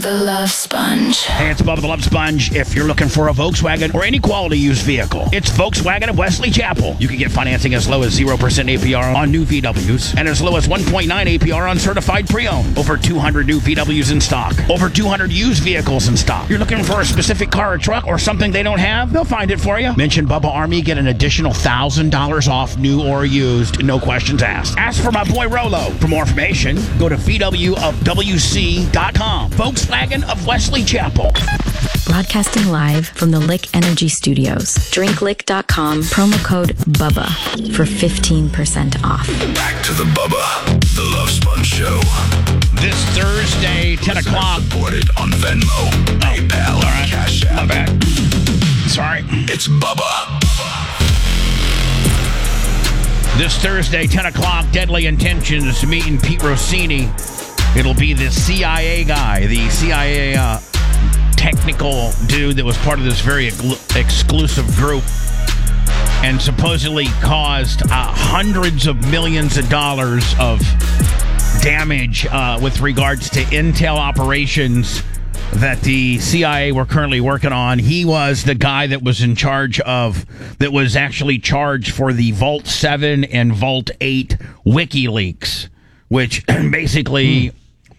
The Love Sponge. Hey, it's Bubba the Love Sponge. If you're looking for a Volkswagen or any quality used vehicle, it's Volkswagen of Wesley Chapel. You can get financing as low as 0% APR on new VWs and as low as 1.9 APR on certified pre-owned. Over 200 new VWs in stock. Over 200 used vehicles in stock. You're looking for a specific car or truck or something they don't have? They'll find it for you. Mention Bubba Army, get an additional $1,000 off new or used. No questions asked. Ask for my boy Rolo. For more information, go to VWofWC.com. Volkswagen of Wesley Chapel. Broadcasting live from the Lick Energy Studios. DrinkLick.com, promo code BUBBA for 15% off. Back to the Bubba, the Love Sponge Show. This Thursday, 10 o'clock. Supported on Venmo, PayPal, all right. Cash App. My bad. Sorry. It's Bubba. This Thursday, 10 o'clock, Deadly Intentions meeting Pete Rossini. It'll be the CIA guy, the CIA technical dude that was part of this very exclusive group and supposedly caused hundreds of millions of dollars of damage with regards to intel operations that the CIA were currently working on. He was the guy that was in charge of, that was actually charged for the Vault 7 and Vault 8 WikiLeaks, which basically...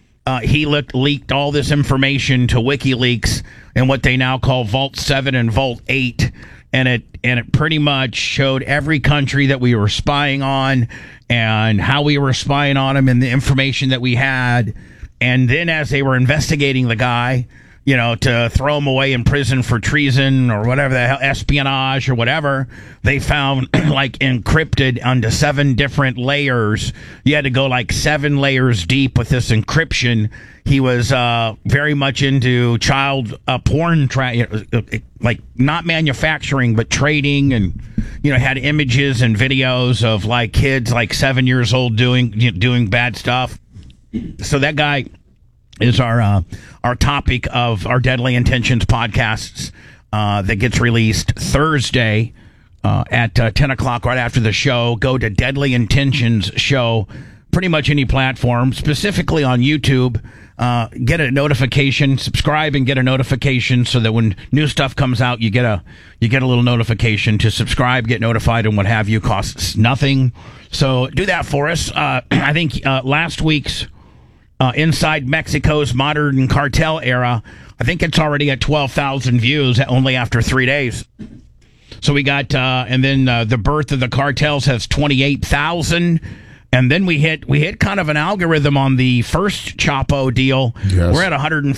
he leaked all this information to WikiLeaks and what they now call Vault 7 and Vault 8, and it pretty much showed every country that we were spying on and how we were spying on them and the information that we had. And then as they were investigating the guy, you know, to throw him away in prison for treason or whatever the hell, espionage or whatever, they found like encrypted onto 7 different layers. You had to go like 7 layers deep with this encryption. He was very much into child porn, like not manufacturing, but trading, and, you know, had images and videos of like kids like 7 years old doing bad stuff. So that guy is our topic of our Deadly Intentions podcasts that gets released Thursday at 10 o'clock right after the show. Go to Deadly Intentions Show, pretty much any platform, specifically on YouTube. Get a notification, subscribe and get a notification so that when new stuff comes out, you get a little notification to subscribe, get notified, and what have you. Costs nothing. So do that for us. I think last week's Inside Mexico's Modern Cartel Era, I think it's already at 12,000 views only after 3 days. So we got, and then The Birth of the Cartels has 28,000. And then we hit kind of an algorithm on the first Chapo deal. Yes. We're at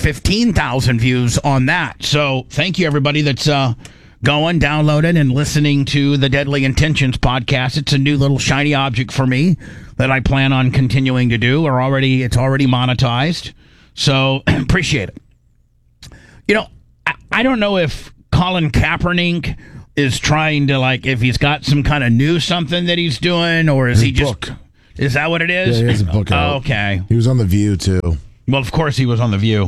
115,000 views on that. So thank you, everybody that's going, downloading, and listening to the Deadly Intentions podcast. It's a new little shiny object for me that I plan on continuing to do. It's already monetized. So appreciate it. You know, I don't know if Colin Kaepernick is trying to, like, if he's got some kind of new something that he's doing, or is he just... Book. Is that what it is? Yeah, he has a book out. Oh, okay. He was on The View, too. Well, of course he was on The View.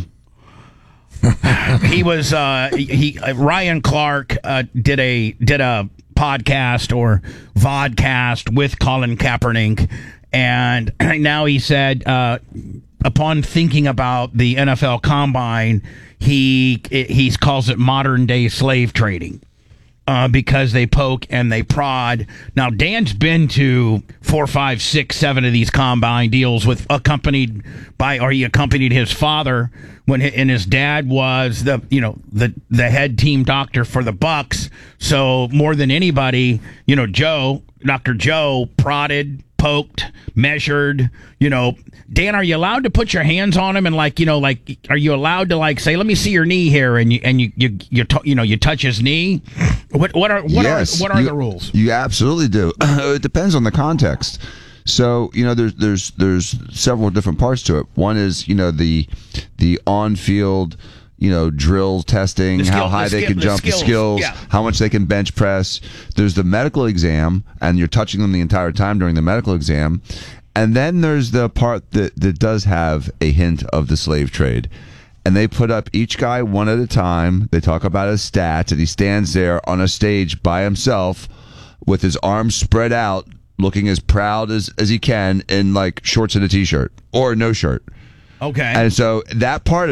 He was Ryan Clark did a podcast or vodcast with Colin Kaepernick, and now he said upon thinking about the NFL Combine, he calls it modern day slave trading. Because they poke and they prod. Now, Dan's been to 4, 5, 6, 7 of these combine deals he accompanied his father and his dad was the head team doctor for the Bucks. So more than anybody, Dr. Joe prodded, poked, measured, Dan, are you allowed to put your hands on him and are you allowed to say, let me see your knee here, and you touch his knee? What are the rules? You absolutely do. It depends on the context. So, there's several different parts to it. One is, the on-field, drill testing, how high they can jump, the skills, yeah. How much they can bench press. There's the medical exam, and you're touching them the entire time during the medical exam. And then there's the part that does have a hint of the slave trade. And they put up each guy one at a time. They talk about his stats, and he stands there on a stage by himself with his arms spread out, looking as proud as he can in shorts and a t-shirt or no shirt. Okay. And so that part of it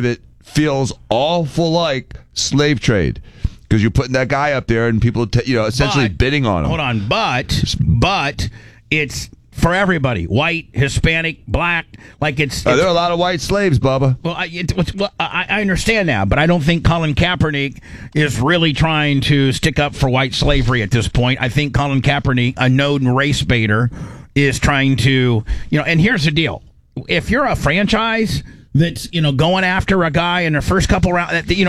feels awful like slave trade because you're putting that guy up there and people, essentially bidding on him. Hold on, but it's for everybody: white, Hispanic, black. Like there are a lot of white slaves, Bubba. Well, I understand that, but I don't think Colin Kaepernick is really trying to stick up for white slavery at this point. I think Colin Kaepernick, a known race baiter, is trying to, and here's the deal. If you're a franchise that's, going after a guy in the first couple rounds,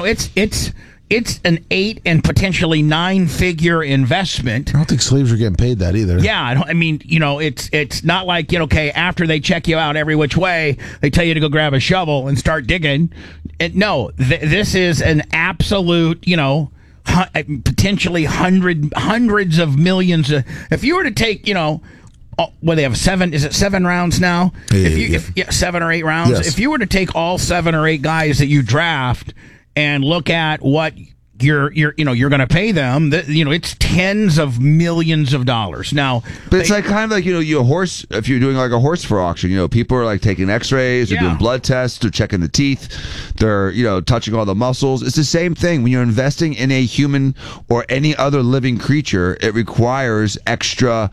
it's an 8 and potentially 9-figure investment. I don't think slaves are getting paid that either. Yeah, it's not like, okay, after they check you out every which way, they tell you to go grab a shovel and start digging. This is an absolute, potentially hundreds of millions. If you were to take, they have 7, is it 7 rounds now? Yeah. 7 or 8 rounds. Yes. If you were to take all 7 or 8 guys that you draft and look at what you're going to pay them, it's tens of millions of dollars. Now, but it's kind of like, you a horse, if you're doing like a horse for auction, people are like taking x-rays, they're doing blood tests, they're checking the teeth, they're, touching all the muscles. It's the same thing. When you're investing in a human or any other living creature, it requires extra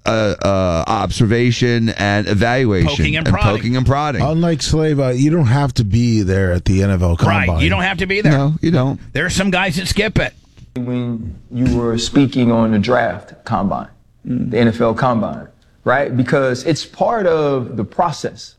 observation and evaluation, poking and prodding. Unlike slave, you don't have to be there at the NFL Combine. Right, you don't have to be there. No, you don't. There are some guys that skip it. When you were speaking on the draft combine, the NFL Combine, right? Because it's part of the process.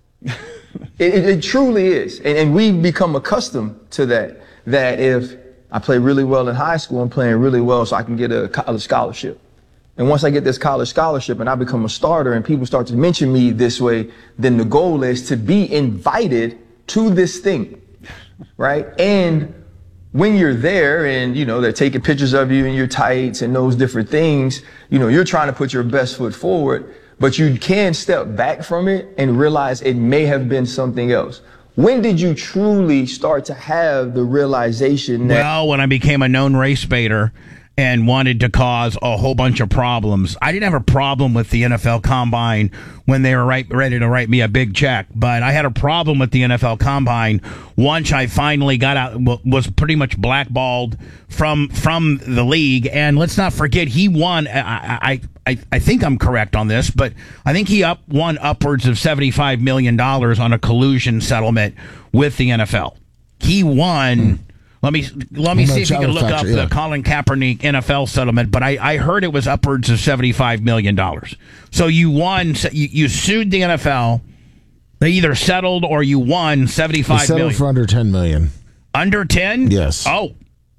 It truly is. And we've become accustomed to that if I play really well in high school, I'm playing really well so I can get a college scholarship. And once I get this college scholarship and I become a starter and people start to mention me this way, then the goal is to be invited to this thing, right? And when you're there and, they're taking pictures of you in your tights and those different things, you're trying to put your best foot forward, but you can step back from it and realize it may have been something else. When did you truly start to have the realization that... Well, when I became a known race baiter and wanted to cause a whole bunch of problems. I didn't have a problem with the NFL Combine when they were ready to write me a big check, but I had a problem with the NFL Combine once I finally got out, was pretty much blackballed from the league. And let's not forget, he won. I think I'm correct on this, but I think he won upwards of $75 million on a collusion settlement with the NFL. He won. Let me see if you can look up the Colin Kaepernick NFL settlement, but I heard it was upwards of $75 million. So you won, you sued the NFL. They either settled or you won $75 million. Settled for under $10 million. Under 10? Yes. Oh,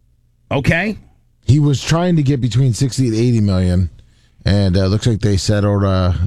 okay. He was trying to get between 60 to 80 million, and it looks like they settled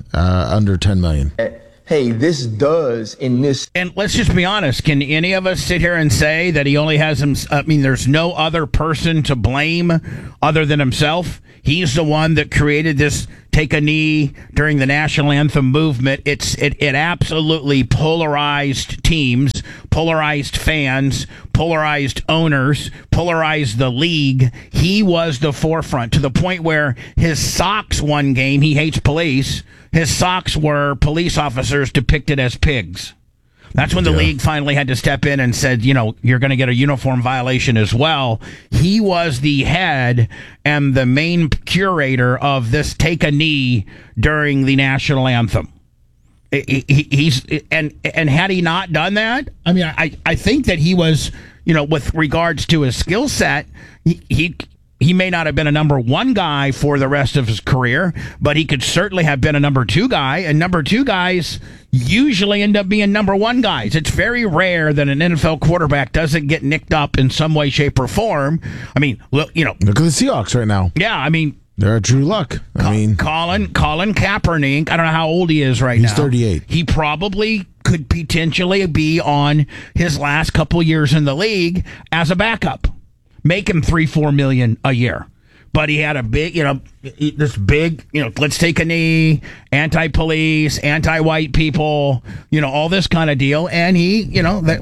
under 10 million. Hey, this does in this. And let's just be honest. Can any of us sit here and say that he only has him? I mean, there's no other person to blame other than himself. He's the one that created this take a knee during the national anthem movement. It absolutely polarized teams, polarized fans, polarized owners, polarized the league. He was the forefront to the point where his socks one game, he hates police. His socks were police officers depicted as pigs. That's when the league finally had to step in and said, you're going to get a uniform violation as well. He was the head and the main curator of this take a knee during the national anthem. And had he not done that, I mean, I think that he was, with regards to his skill set, he may not have been a number one guy for the rest of his career, but he could certainly have been a number two guy. And number two guys usually end up being number one guys. It's very rare that an NFL quarterback doesn't get nicked up in some way, shape, or form. I mean, look at the Seahawks right now. Yeah, I mean, they're a Drew Luck. Colin Kaepernick, I don't know how old he is right now. He's 38. He probably could potentially be on his last couple years in the league as a backup. Make him $3-4 million a year. But he had a big, let's take a knee, anti-police, anti-white people, all this kind of deal. And he,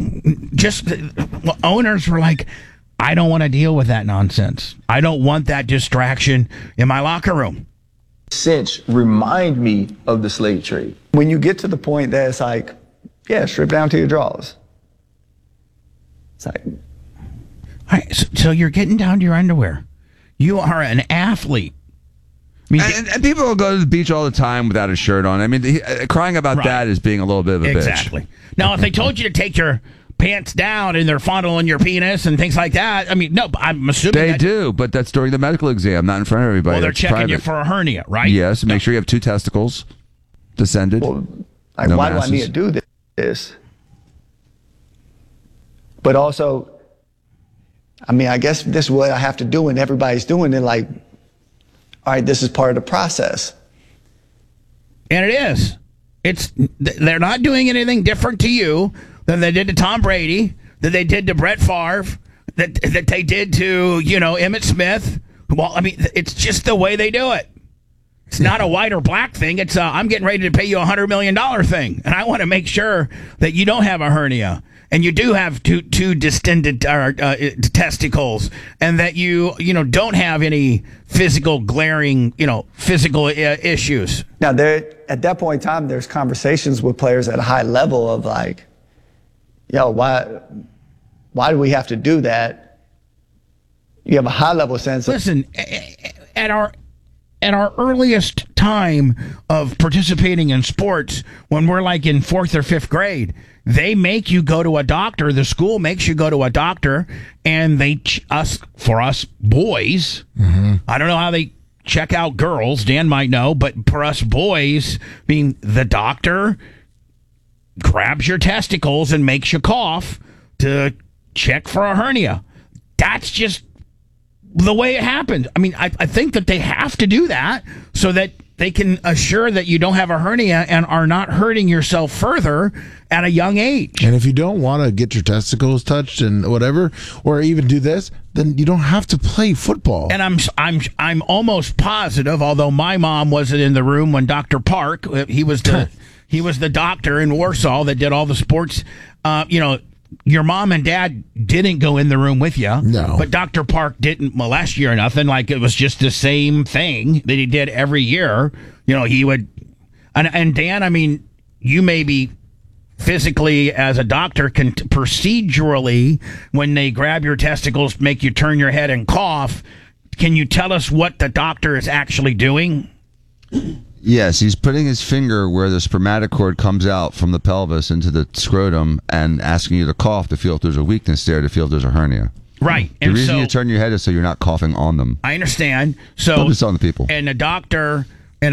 owners were like, I don't want to deal with that nonsense. I don't want that distraction in my locker room. Since remind me of the slave trade. When you get to the point that it's like, strip down to your drawers. It's like, All right, so you're getting down to your underwear. You are an athlete. I mean, and people will go to the beach all the time without a shirt on. I mean, crying about Right. that is being a little bit of a bitch. exactly. Now, if they told you to take your pants down and they're fondling your penis and things like that, I mean, no, I'm assuming They that, do, but that's during the medical exam, not in front of everybody. well, they're That's checking you private. for a hernia, right? Yes, make sure you have 2 testicles descended. well, like, No why do I masses. need to do this? But also, I mean, I guess this is what I have to do, and everybody's doing it. Like, all right, this is part of the process. And it is. They're not doing anything different to you than they did to Tom Brady, that they did to Brett Favre, that they did to, Emmitt Smith. Well, I mean, it's just the way they do it. It's not a white or black thing. It's I'm getting ready to pay you $100 million thing. And I want to make sure that you don't have a hernia and you do have two distended testicles, and that you don't have any physical glaring, physical issues. Now, at that point in time, there's conversations with players at a high level of like, yo, why do we have to do that? You have a high level sense of, Listen, at our earliest time of participating in sports, when we're like in 4th or 5th grade, they make you go to a doctor. The school makes you go to a doctor, and for us boys, I don't know how they check out girls. Dan might know, but for us boys, the doctor grabs your testicles and makes you cough to check for a hernia. That's just the way it happened. I mean, I think that they have to do that so that they can assure that you don't have a hernia and are not hurting yourself further at a young age. And if you don't want to get your testicles touched and whatever, or even do this, then you don't have to play football. And I'm almost positive, although my mom wasn't in the room when Dr. Park, he was the doctor in Warsaw that did all the sports. Your mom and dad didn't go in the room with you. No. But Dr. Park didn't molest you or nothing. Like, it was just the same thing that he did every year. He would. And Dan, I mean, you may be physically, as a doctor, can procedurally, when they grab your testicles, make you turn your head and cough. Can you tell us what the doctor is actually doing? Yes, he's putting his finger where the spermatocord comes out from the pelvis into the scrotum and asking you to cough to feel if there's a weakness there, to feel if there's a hernia. Right. The And reason so, you turn your head is so you're not coughing on them. I understand. So I'm just telling the people. And a doctor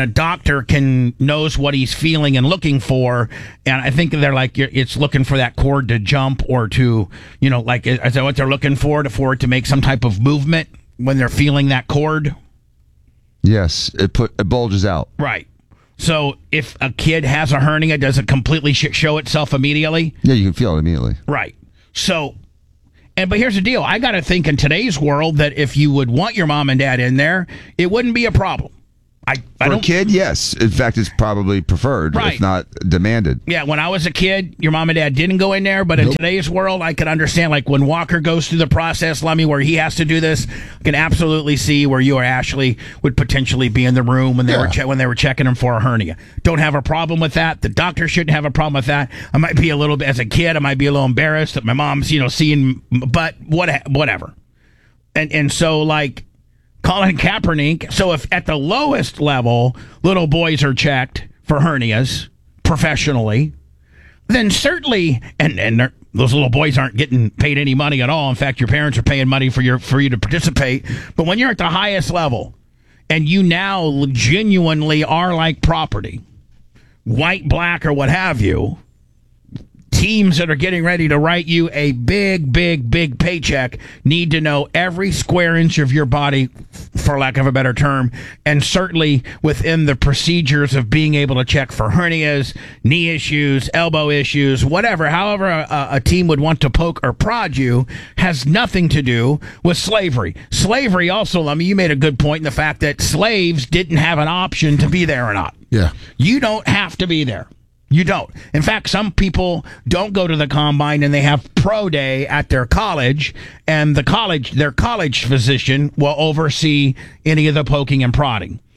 knows what he's feeling and looking for, and I think they're like, it's looking for that cord to jump, or to, like, is that what they're looking for it to make some type of movement when they're feeling that cord? Yes, it bulges out. Right. So if a kid has a hernia, does it completely show itself immediately? Yeah, you can feel it immediately. Right. So, but here's the deal. I got to think in today's world that if you would want your mom and dad in there, it wouldn't be a problem. I For a don't. kid, yes. In fact, it's probably preferred, Right. if not demanded. Yeah, when I was a kid, your mom and dad didn't go in there, but in today's world, I could understand, like, when Walker goes through the process, Lummy, where he has to do this, I can absolutely see where you or Ashley would potentially be in the room when they were checking him for a hernia. Don't have a problem with that. The doctor shouldn't have a problem with that. I might be a little bit, as a kid, I might be a little embarrassed that my mom's, seeing, but whatever. And so, like, Colin Kaepernick, so if at the lowest level, little boys are checked for hernias professionally, then certainly, and those little boys aren't getting paid any money at all. In fact, your parents are paying money for you to participate. But when you're at the highest level, and you now genuinely are like property, white, black, or what have you, teams that are getting ready to write you a big, big, big paycheck need to know every square inch of your body, for lack of a better term, and certainly within the procedures of being able to check for hernias, knee issues, elbow issues, whatever, however a team would want to poke or prod you, has nothing to do with slavery. Slavery also, I mean, you made a good point in the fact that slaves didn't have an option to be there or not. Yeah. You don't have to be there. You don't. In fact, some people don't go to the combine and they have pro day at their college, and their college physician will oversee any of the poking and prodding.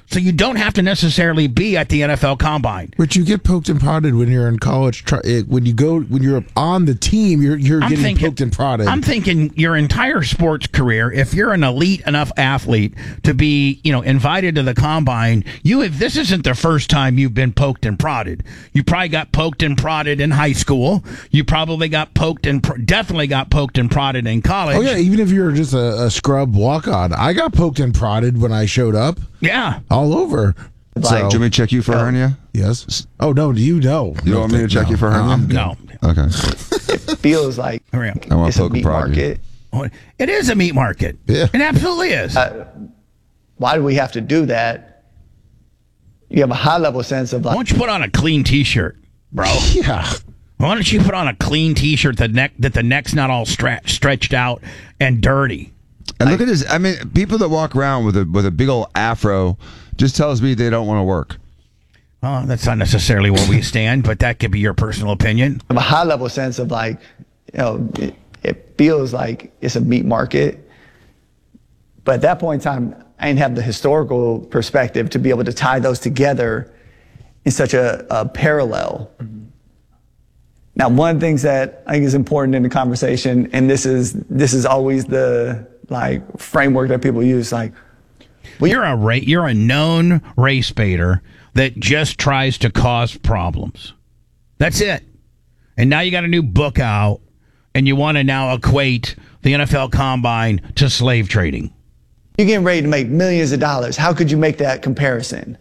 So you don't have to necessarily be at the NFL Combine. But you get poked and prodded when you're in college. When you're on the team, you're getting poked and prodded. I'm thinking your entire sports career, if you're an elite enough athlete to be, invited to the Combine, this isn't the first time you've been poked and prodded. You probably got poked and prodded in high school. You probably got definitely got poked and prodded in college. Oh yeah, even if you're just a scrub walk-on, I got poked and prodded when I showed up. Yeah. All over. Do you want me to check you for hernia? Yes. Oh, no, do you know? You want me to check you for hernia? No. Okay. It feels like I want it's to a poke and meat prod you. market. It is a meat market. Yeah. It absolutely is. Why do we have to do that? You have a high-level sense of Why like, don't you put on a clean T-shirt, bro? Yeah. Why don't you put on a clean T-shirt that the neck's not all stretched out and dirty? And look at this. I mean, people that walk around with a big old afro just tells me they don't want to work. Oh, that's not necessarily where we stand, but that could be your personal opinion. I have a high-level sense of like, it feels like it's a meat market. But at that point in time, I didn't have the historical perspective to be able to tie those together in such a parallel. Now, one of the things that I think is important in the conversation, and this is always the framework that people use, you're a known race baiter that just tries to cause problems. That's it. And now you got a new book out, and you want to now equate the NFL Combine to slave trading. You're getting ready to make millions of dollars. How could you make that comparison?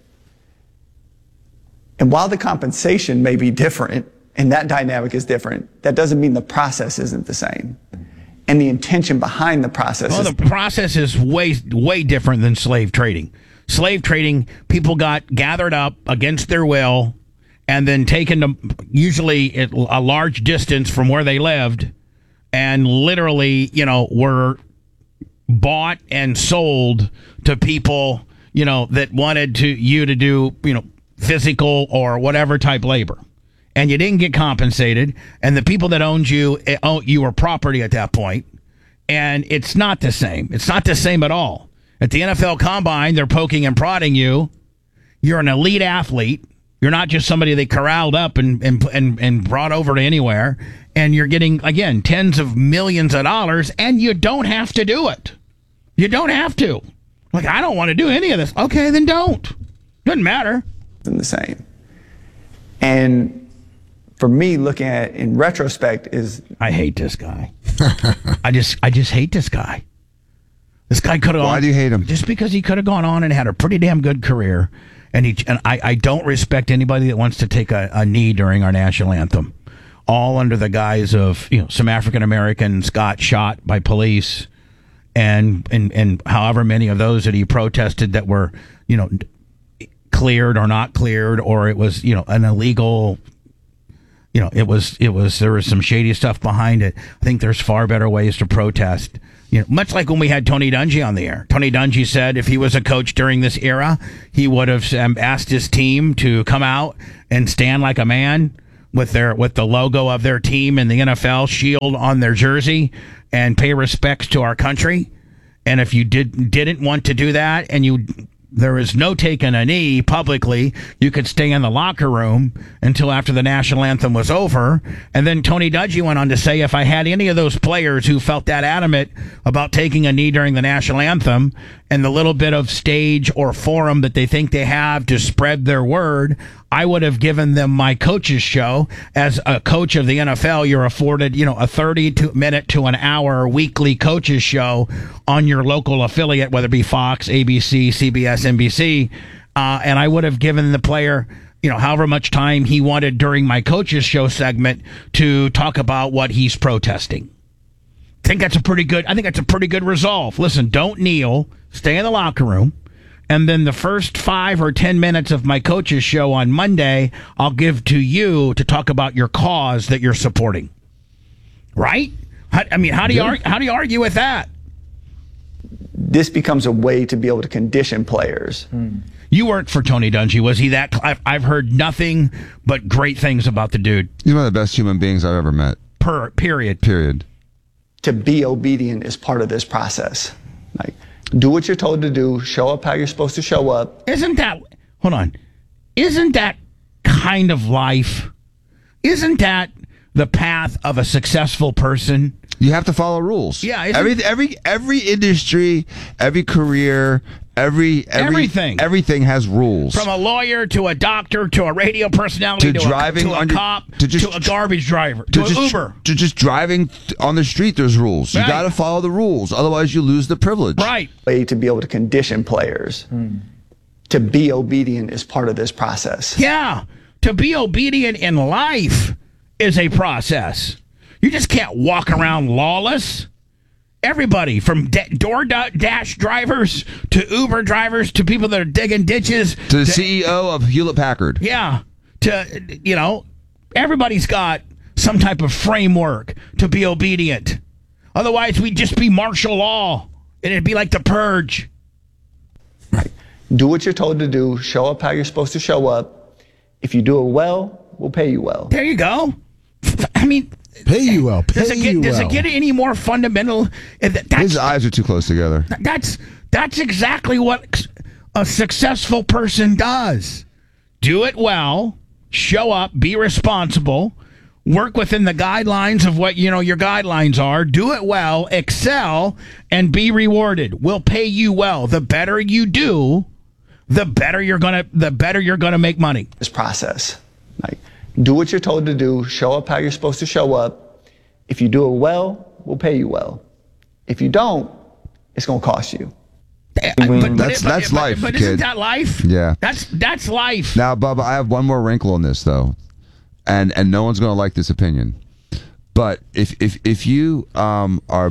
And while the compensation may be different, and that dynamic is different, that doesn't mean the process isn't the same. And the intention behind the process the process is way, way different than slave trading. Slave trading, people got gathered up against their will and then taken to usually a large distance from where they lived and literally, were bought and sold to people, that wanted you to do, physical or whatever type labor. And you didn't get compensated, and the people that owned you were property at that point, and it's not the same. It's not the same at all. At the NFL Combine, they're poking and prodding you. You're an elite athlete. You're not just somebody they corralled up and brought over to anywhere, and you're getting, again, tens of millions of dollars, and you don't have to do it. You don't have to. I don't want to do any of this. Okay, then don't. Doesn't matter. The same. And for me, looking at it in retrospect I hate this guy. I just hate this guy. This guy could have. Why do you hate him? Just because he could have gone on and had a pretty damn good career, and I don't respect anybody that wants to take a knee during our national anthem, all under the guise of some African Americans got shot by police, and however many of those that he protested that were cleared or not cleared, or it was an illegal. There was some shady stuff behind it. I think there's far better ways to protest. Much like when we had Tony Dungy on the air. Tony Dungy said if he was a coach during this era, he would have asked his team to come out and stand like a man with the logo of their team and the NFL shield on their jersey and pay respects to our country. And if you didn't want to do that and there is no taking a knee publicly, you could stay in the locker room until after the national anthem was over. And then Tony Dungy went on to say, if I had any of those players who felt that adamant about taking a knee during the national anthem and the little bit of stage or forum that they think they have to spread their word, I would have given them my coach's show. As a coach of the NFL, you're afforded, a 30-minute to an hour weekly coach's show on your local affiliate, whether it be Fox, ABC, CBS, NBC. And I would have given the player, however much time he wanted during my coach's show segment to talk about what he's protesting. I think that's a pretty good resolve. Listen, don't kneel, stay in the locker room. And then the first 5 or 10 minutes of my coach's show on Monday, I'll give to you to talk about your cause that you're supporting. Right? How do you argue with that? This becomes a way to be able to condition players. You worked for Tony Dungy. Was he that? I've heard nothing but great things about the dude. He's one of the best human beings I've ever met. Period. Period. To be obedient is part of this process. Do what you're told to do. Show up how you're supposed to show up. Isn't that kind of life? Isn't that the path of a successful person? You have to follow rules. Yeah, every industry, every career, everything has rules. From a lawyer to a doctor to a radio personality to driving a cop to a garbage driver to an Uber to just driving on the street. There's rules. You Right. got to follow the rules, otherwise you lose the privilege. Right. Way to be able to condition players to be obedient is part of this process. Yeah. To be obedient in life is a process. You just can't walk around lawless. Everybody from DoorDash drivers to Uber drivers to people that are digging ditches. To the CEO of Hewlett Packard. Yeah. Everybody's got some type of framework to be obedient. Otherwise, we'd just be martial law, and it'd be like the Purge. Right. Do what you're told to do. Show up how you're supposed to show up. If you do it well, we'll pay you well. There you go. I mean, Pay you well. does it get any more fundamental? His eyes are too close together. That's exactly what a successful person does. Do it well, show up, be responsible, work within the guidelines of what your guidelines are, do it well, excel, and be rewarded. We'll pay you well. The better you do, the better you're gonna make money. This process. Like, do what you're told to do. Show up how you're supposed to show up. If you do it well, we'll pay you well. If you don't, it's going to cost you. That's life, But kid. isn't that life? Yeah. That's life. Now, Bubba, I have one more wrinkle in this, though, and no one's going to like this opinion. But if you are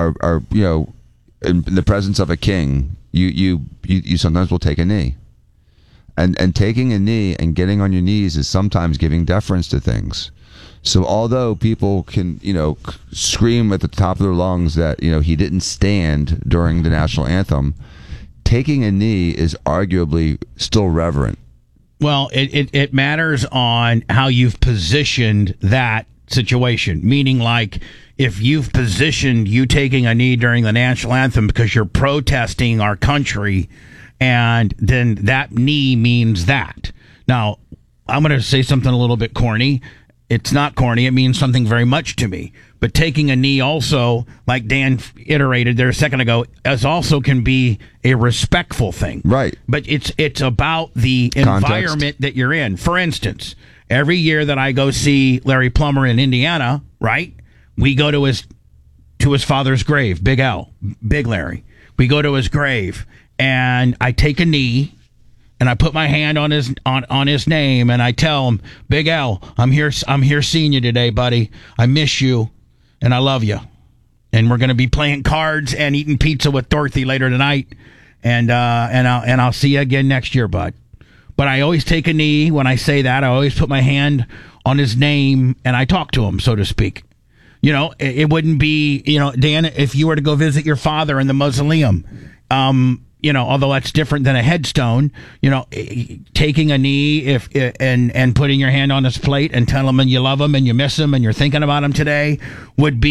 in the presence of a king, you sometimes will take a knee. And taking a knee and getting on your knees is sometimes giving deference to things. So although people can, scream at the top of their lungs that, he didn't stand during the national anthem, taking a knee is arguably still reverent. Well, it matters on how you've positioned that situation. Meaning, like, if you've positioned you taking a knee during the national anthem because you're protesting our country, and then that knee means that. Now, I'm going to say something a little bit corny. It's not corny. It means something very much to me. But taking a knee also, like Dan iterated there a second ago, as also can be a respectful thing. Right. But it's about the environment that you're in. For instance, every year that I go see Larry Plummer in Indiana, right, we go to his father's grave, Big L, Big Larry. We go to his grave. And I take a knee, and I put my hand on his name, and I tell him, Big L, I'm here seeing you today, buddy. I miss you, and I love you. And we're going to be playing cards and eating pizza with Dorothy later tonight, and I'll see you again next year, bud. But I always take a knee when I say that. I always put my hand on his name, and I talk to him, so to speak. It wouldn't be, Dan, if you were to go visit your father in the mausoleum, although that's different than a headstone, taking a knee and putting your hand on his plate and telling him you love him and you miss him and you're thinking about him today would be